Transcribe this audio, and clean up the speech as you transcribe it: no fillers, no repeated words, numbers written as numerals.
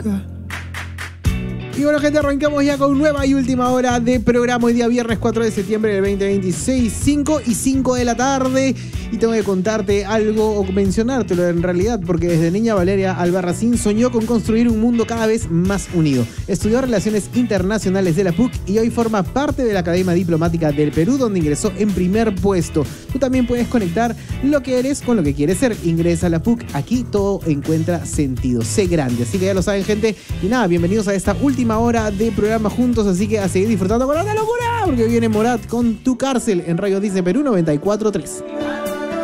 Y bueno, gente, arrancamos ya con nueva y última hora de programa. Hoy día viernes 4 de septiembre del 2026, 5 y 5 de la tarde. Y tengo que contarte algo, o mencionártelo en realidad, porque desde niña Valeria Albarracín soñó con construir un mundo cada vez más unido. Estudió Relaciones Internacionales de la PUC y hoy forma parte de la Academia Diplomática del Perú, donde ingresó en primer puesto. Tú también puedes conectar lo que eres con lo que quieres ser. Ingresa a la PUC, aquí todo encuentra sentido. Sé grande, así que ya lo saben, gente. Y nada, bienvenidos a esta última hora de programa juntos, así que a seguir disfrutando con la locura, porque viene Morat con Tu Cárcel en Radio Dice Perú 94.3.